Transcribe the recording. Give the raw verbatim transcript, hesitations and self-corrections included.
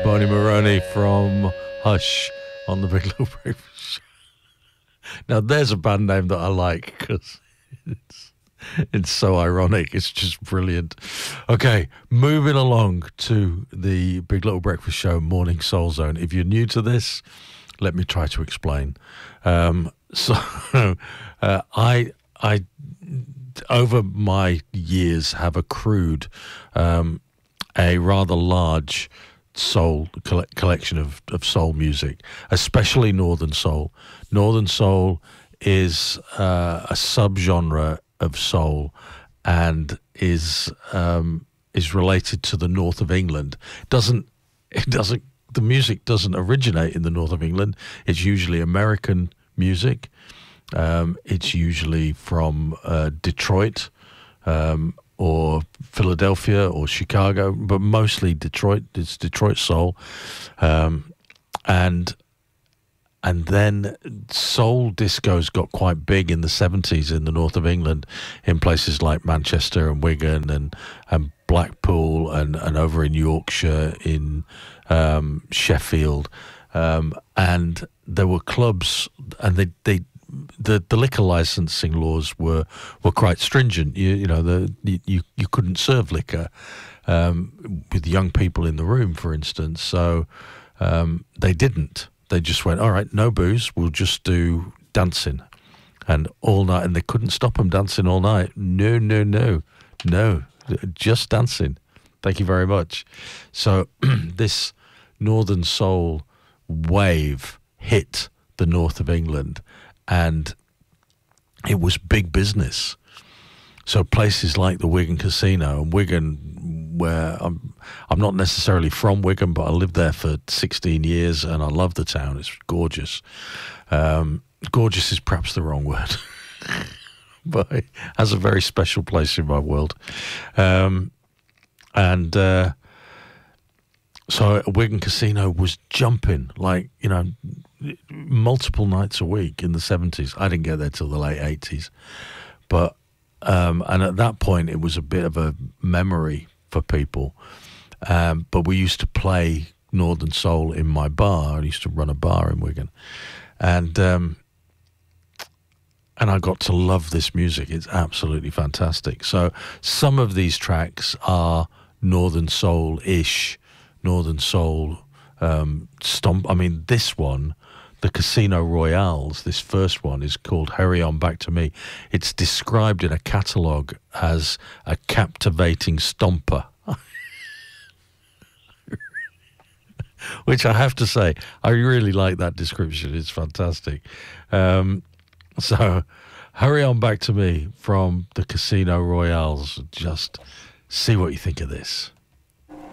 Barney Maroney from Hush on the Big Little Breakfast Show. Now, there's a band name that I like because it's, it's so ironic. It's just brilliant. Okay, moving along to the Big Little Breakfast Show Morning Soul Zone. If you're new to this, let me try to explain. Um, so, uh, I, I, over my years, have accrued um, a rather large soul coll- collection of, of soul music, especially Northern Soul. Northern Soul is uh, a subgenre of soul and is um, is related to the north of England. Doesn't it doesn't the music doesn't originate in the north of England. It's usually American music. Um, it's usually from uh, Detroit. Um, or Philadelphia or Chicago, but mostly Detroit. It's Detroit soul. Um, and and then soul discos got quite big in the seventies in the north of England, in places like Manchester and Wigan and, and Blackpool and, and over in Yorkshire, in um, Sheffield. Um, and there were clubs, and they, they The, the liquor licensing laws were, were quite stringent. You, you know, the you, you couldn't serve liquor um, with young people in the room, for instance. So um, they didn't. They just went, all right, no booze. We'll just do dancing, and all night. And they couldn't stop them dancing all night. No, no, no, no, just dancing. Thank you very much. So this Northern Soul wave hit the north of England. And it was big business. So places like the Wigan Casino, and Wigan, where I'm, I'm not necessarily from Wigan, but I lived there for sixteen years, and I love the town. It's gorgeous. Um, gorgeous is perhaps the wrong word, but it has a very special place in my world. Um, and uh, so Wigan Casino was jumping, like, you know, multiple nights a week in the seventies. I didn't get there till the late eighties, but um, and at that point it was a bit of a memory for people. Um, but we used to play Northern Soul in my bar. I used to run a bar in Wigan, and um, and I got to love this music. It's absolutely fantastic. So some of these tracks are Northern Soul-ish, Northern Soul um, stomp. I mean, this one, the Casino Royales, this first one is called Hurry On Back to Me. It's described in a catalogue as a captivating stomper. Which I have to say, I really like that description. It's fantastic. Um, so, Hurry On Back to Me from the Casino Royales. Just see what you think of this.